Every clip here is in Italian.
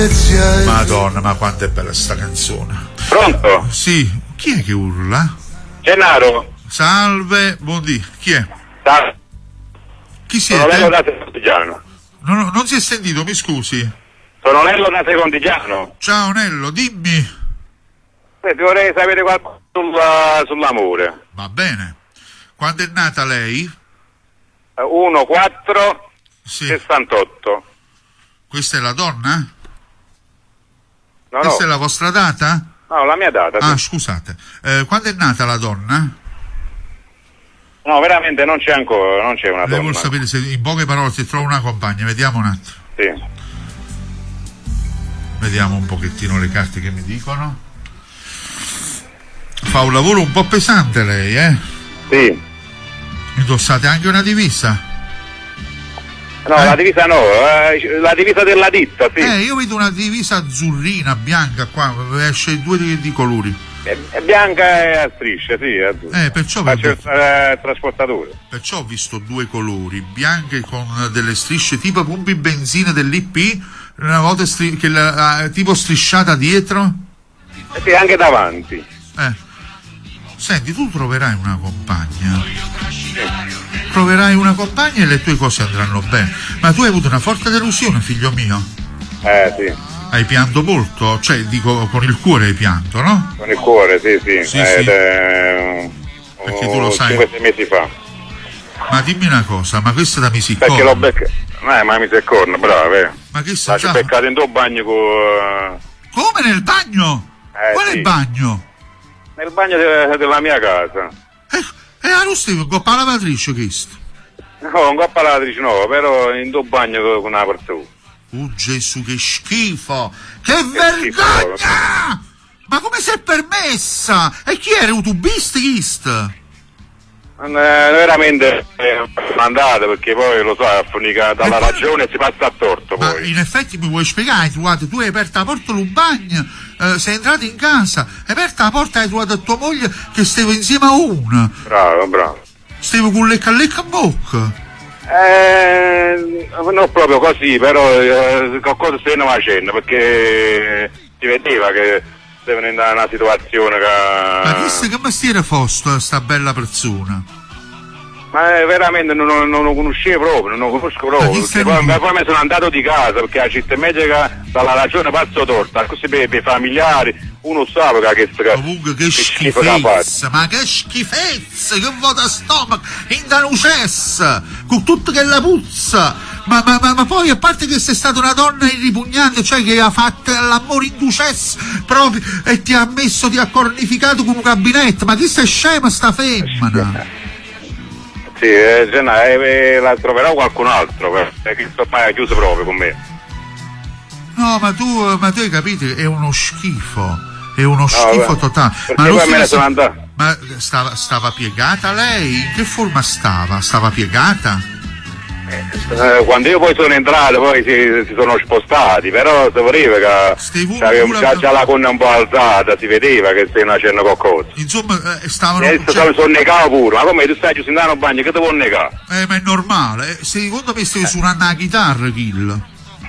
Madonna, ma quanto è bella sta canzone. Pronto? Sì, chi è che urla? Gennaro. Salve, buondì, chi è? Salve. Chi siete? Sono Lello da Secondigiano. Non si è sentito, mi scusi. Sono Lello da Secondigiano. Ciao Nello, dimmi. Ti vorrei sapere qualcosa sull'amore. Va bene. Quando è nata lei? 1/4/68. Sì. Questa è la donna? No, Questa no. è la vostra data? No, la mia data. Ah, Sì. scusate. Quando è nata la donna? No, veramente non c'è ancora, non c'è una Lei vuol donna. sapere se in poche parole si trova una compagna. Vediamo un attimo. Sì. Vediamo un pochettino le carte che mi dicono. Fa un lavoro un po' pesante lei, eh? Sì. Indossate anche una divisa? No, la divisa no, la divisa della ditta, sì. Io vedo una divisa azzurrina, bianca qua, esce due di colori. È bianca e a strisce, sì, è azzurra. Perciò Faccio trasportatore. Perciò ho visto due colori, bianche con delle strisce tipo pompi benzina dell'IP, una volta tipo strisciata dietro. Sì, anche davanti. Senti, tu troverai una compagna. Troverai una compagna e le tue cose andranno bene. Ma tu hai avuto una forte delusione, figlio mio. Sì. Hai pianto molto? Cioè, dico, con il cuore hai pianto, no? Con il cuore, sì. Sì. Perché tu lo sai. 5-6 mesi fa. Ma dimmi una cosa, ma questa da misiccorno? Perché l'ho beccato. Ma misiccorno, bravo, Ma che sta già? L'ho beccato in 2 bagni con... Come nel bagno? Quale sì. bagno? Nel bagno della mia casa. Allora stiamo con la lavatrice questo? No, un coppa lavatrice no, però in 2 bagni con una persona. Gesù, che schifo! Che vergogna! Schifo. Ma come si è permessa? E chi era? Un tubista? Veramente mandate, perché poi lo so, dalla ragione si passa a torto. Ma poi in effetti mi vuoi spiegare? Tu hai aperto la porta del bagno, sei entrato in casa, hai aperto la porta e hai trovato tua moglie che stava insieme a una. Bravo. Stavo con lecca a bocca. Non proprio così, però qualcosa stiamo facendo, perché si vedeva che stavano in una situazione che... Ma chissà che mestiere fosse sta bella persona? Ma veramente non lo conoscevo proprio, non lo conosco proprio, perché poi mi sono andato di casa, perché la città medica dalla ragione passo torta, così per i familiari, uno sa comunque che schifezza, ma che schifezza, che vuota stomaco, in danucessa, con tutto che la puzza, ma poi a parte che sei stata una donna irripugnante, cioè che ha fatto l'amore in ducessa proprio e ti ha cornificato come un gabinetto, ma chi sei scema sta femmina? Sì, la troverò qualcun altro, perché ormai è chiuso proprio con me. No, ma tu hai capito, è uno schifo, schifo totale. Ma poi me ne sono andato. Ma stava piegata lei? In che forma stava? Stava piegata? Quando io poi sono entrato, poi si sono spostati, però si vedeva che già la gonna un po' alzata, si vedeva che stai facendo qualcosa. Insomma, stavano... sono negato pure, ma come tu stai giusto in bagno, che ti vuoi negare? Ma è normale, secondo me stai suonando la chitarra, Kill.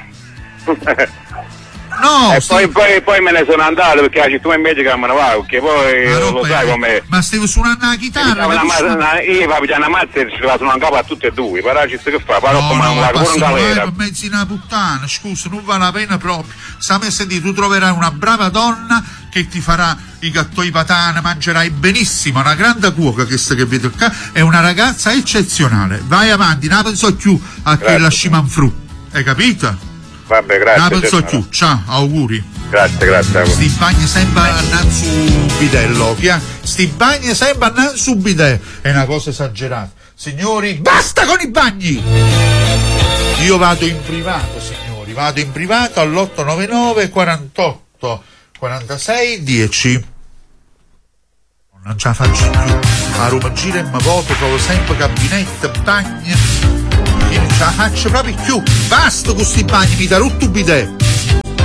No, poi me ne sono andato, perché la città medica me ne va, perché poi lo sai com'è. Ma stavi suonando la chitarra? Io va a pigliare una mazza e ci la suonano in capo a tutte e due, però ci sta che fa, però come una galera. Ma mezzi una puttana, scusa, non vale la pena proprio. Stammi a sentire, tu troverai una brava donna che ti farà i gattoi patana, mangerai benissimo, una grande cuoca che vedo qua, è una ragazza eccezionale. Vai avanti, non penso più a che la scimanfru, hai capito? Vabbè, grazie. Non penso più, ciao, auguri. Grazie. Sti bagni sempre andando su bidello, sti bagni sempre andando su bidello, è una cosa esagerata. Signori, basta con i bagni! Io vado in privato, signori, all'899 48 46 10. Non ce la faccio più. A Roma gira e mi voto, trovo sempre gabinetto, bagni. Io non ce la faccio proprio più. Basta con questi bagni, mi darò tu bidet.